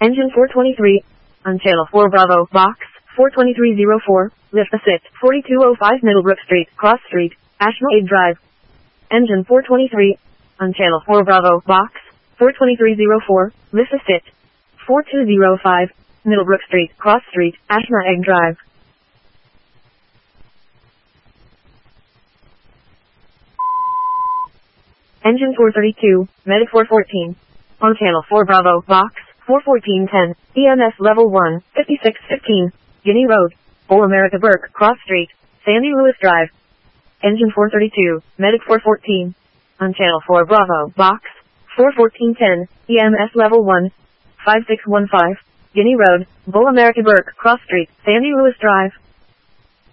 Engine 423. On Channel 4 Bravo, Box 42304, lift assist 4205 Middlebrook Street, Cross Street, Ashmeade Drive. Engine 423. On Channel 4 Bravo, Box 42304, lift assist 4205 Middlebrook Street, Cross Street, Ashmeade Drive. Engine 432, Medic 414. On Channel 4 Bravo, Box 41410, EMS Level 1, 5615, Guinea Road, Bull America Burke, Cross Street, Sandy Lewis Drive. Engine 432, Medic 414. On Channel 4 Bravo, Box 41410, EMS Level 1, 5615, Guinea Road, Bull America Burke, Cross Street, Sandy Lewis Drive.